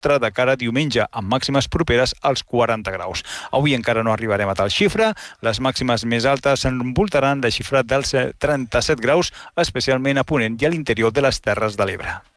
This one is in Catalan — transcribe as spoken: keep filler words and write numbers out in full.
sostre de cara a diumenge, amb màximes properes als quaranta graus. Avui encara no arribarem a tal xifra. Les màximes més altes s'envoltaran de xifra dels trenta-set graus, especialment a Ponent i a l'interior de les Terres de l'Ebre.